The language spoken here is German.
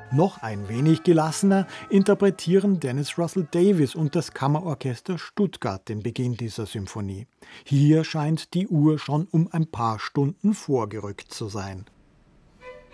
Noch ein wenig gelassener interpretieren Dennis Russell Davies und das Kammerorchester Stuttgart den Beginn dieser Symphonie. Hier scheint die Uhr schon um ein paar Stunden vorgerückt zu sein.